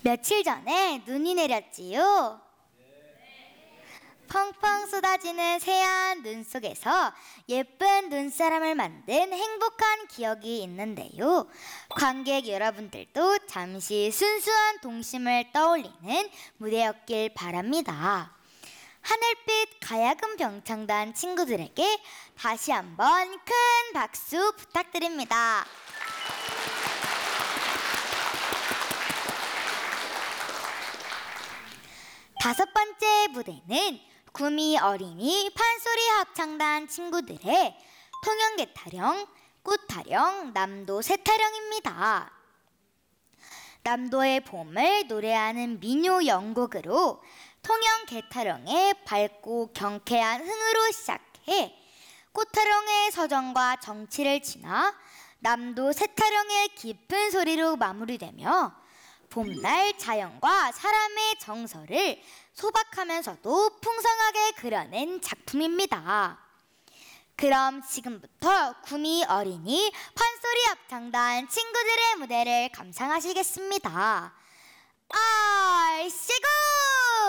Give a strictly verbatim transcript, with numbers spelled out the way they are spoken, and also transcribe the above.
며칠 전에 눈이 내렸지요. 펑펑 쏟아지는 새하얀 눈 속에서 예쁜 눈사람을 만든 행복한 기억이 있는데요. 관객 여러분들도 잠시 순수한 동심을 떠올리는 무대였길 바랍니다. 하늘빛 가야금 병창단 친구들에게 다시 한번 큰 박수 부탁드립니다. 다섯 번째 무대는 구미 어린이 판소리 합창단 친구들의 통영개타령, 꽃타령, 남도 새타령입니다. 남도의 봄을 노래하는 민요 연곡으로 통영개타령의 밝고 경쾌한 흥으로 시작해 꽃타령의 서정과 정치를 지나 남도 새타령의 깊은 소리로 마무리되며 봄날 자연과 사람의 정서를 소박하면서도 풍성하게 그려낸 작품입니다. 그럼 지금부터 구미 어린이 판소리 합창단 친구들의 무대를 감상하시겠습니다. 얼씨구!